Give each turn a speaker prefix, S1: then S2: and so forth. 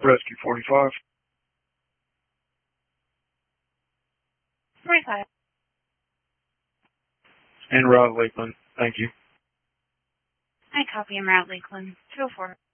S1: Rescue 45.
S2: 45.
S1: En route, Lakeland. Thank you.
S2: I copy en route, Lakeland. 204.